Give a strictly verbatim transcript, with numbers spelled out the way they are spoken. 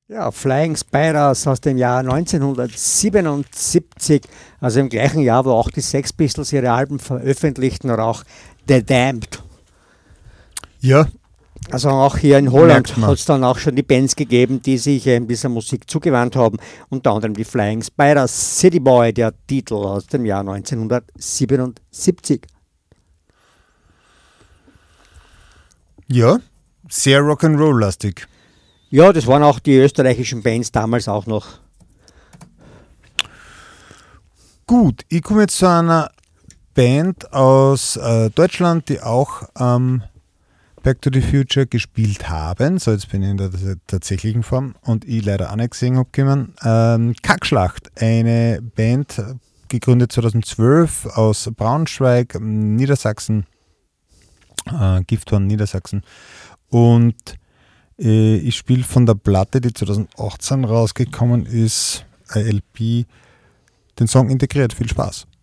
Ja, Flying Spiders aus dem Jahr neunzehnhundertsiebenundsiebzig, also im gleichen Jahr, wo auch die Sex Pistols ihre Alben veröffentlichten, oder auch The Damned. Ja. Also auch hier in Holland Merkt man. hat es dann auch schon die Bands gegeben, die sich ähm, dieser Musik zugewandt haben. Unter anderem die Flying Spiders, City Boy, der Titel aus dem Jahr neunzehnhundertsiebenundsiebzig. Ja, sehr Rock'n'Roll-lastig. Ja, das waren auch die österreichischen Bands damals auch noch. Gut, ich komme jetzt zu einer Band aus äh, Deutschland, die auch ähm, Back to the Future gespielt haben. So, jetzt bin ich in der, der tatsächlichen Form und ich leider auch nicht gesehen habe können. Ähm, Kackschlacht, eine Band, gegründet zweitausendzwölf aus Braunschweig, Niedersachsen, äh, Gifthorn, Niedersachsen. Und äh, ich spiele von der Platte, die zweitausendachtzehn rausgekommen ist, eine L P, den Song Integriert. Viel Spaß.